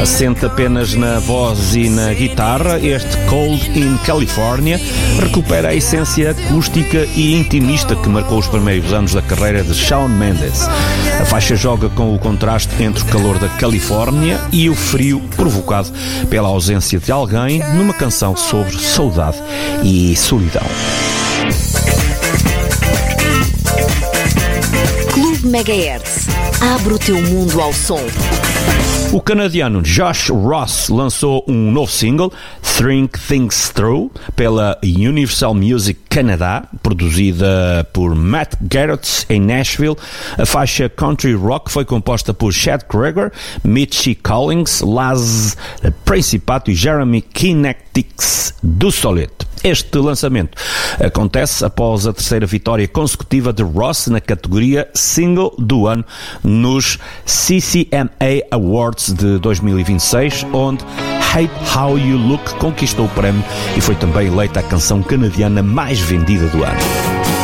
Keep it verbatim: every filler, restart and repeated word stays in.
Assente apenas na voz e na guitarra, este Cold in California recupera a essência acústica e intimista que marcou os primeiros anos da carreira de Shawn Mendes. A faixa joga com o contraste entre o calor da Califórnia e o frio provocado pela ausência de alguém numa canção sobre saudade e solidão. Clube Megahertz. Abre o teu mundo ao som. O canadiano Josh Ross lançou um novo single, Think Things Through, pela Universal Music Canada, produzida por Matt Garrett em Nashville. A faixa country rock foi composta por Chad Kroeger, Mitchie Collins, Laz Principato e Jeremy Kinetics do Solito. Este lançamento acontece após a terceira vitória consecutiva de Ross na categoria Single do Ano nos C C M A Awards de dois mil e vinte e seis, onde Hate How You Look conquistou o prémio e foi também eleita a canção canadiana mais vendida do ano.